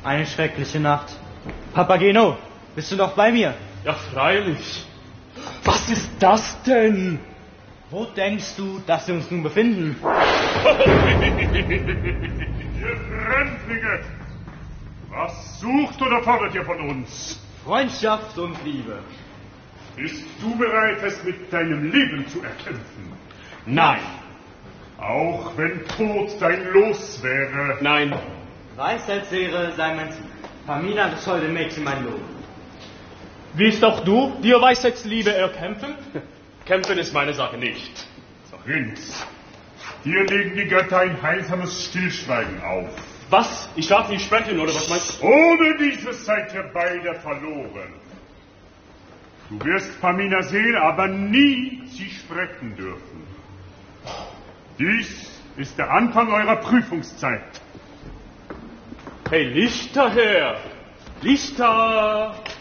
Eine schreckliche Nacht. Papageno, bist du noch bei mir? Ja, freilich. Was ist das denn? Wo denkst du, dass wir uns nun befinden? Ihr Fremdlinge! Was sucht oder fordert ihr von uns? Freundschaft und Liebe. Bist du bereit, es mit deinem Leben zu erkämpfen? Nein. Auch wenn Tod dein Los wäre? Nein. Weisheitslehre sei mein Ziel. Pamina des holden Mädchen mein Lohn. Willst auch du dir Weisheitsliebe erkämpfen? Kämpfen ist meine Sache nicht. Prinz, dir legen die Götter ein heilsames Stillschweigen auf. Was? Ich darf nicht sprechen, oder was meinst du? Ohne dieses seid ihr beide verloren. Du wirst Pamina sehen, aber nie sie sprechen dürfen. Dies ist der Anfang eurer Prüfungszeit. Hey, Lichter her! Lichter!